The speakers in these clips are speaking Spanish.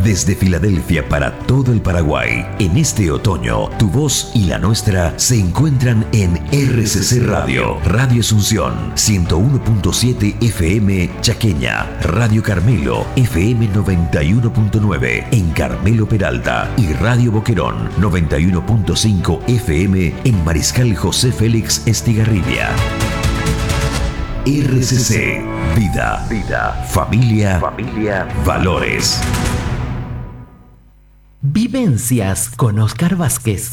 Desde Filadelfia para todo el Paraguay, en este otoño, tu voz y la nuestra se encuentran en RCC Radio. Radio Asunción, 101.7 FM Chaqueña. Radio Carmelo, FM 91.9 en Carmelo Peralta. Y Radio Boquerón, 91.5 FM en Mariscal José Félix Estigarribia. RCC, vida, familia, valores. Vivencias con Oscar Vázquez.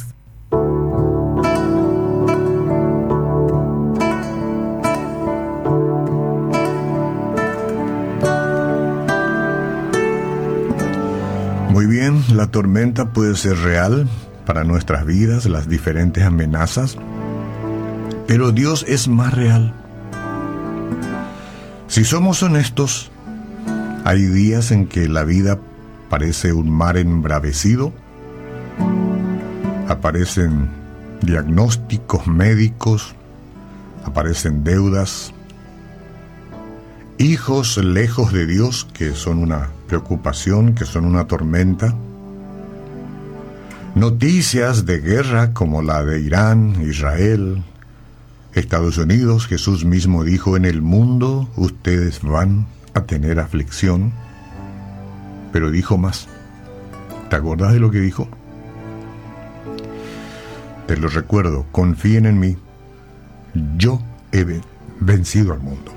Muy bien, la tormenta puede ser real para nuestras vidas, las diferentes amenazas, pero Dios es más real. Si somos honestos, hay días en que la vida parece un mar embravecido, aparecen diagnósticos médicos, aparecen deudas, hijos lejos de Dios que son una preocupación, que son una tormenta, noticias de guerra como la de Irán, Israel, Estados Unidos. Jesús mismo dijo: en el mundo ustedes van a tener aflicción. Pero dijo más. ¿Te acuerdas de lo que dijo? Te lo recuerdo: confíen en mí, yo he vencido al mundo.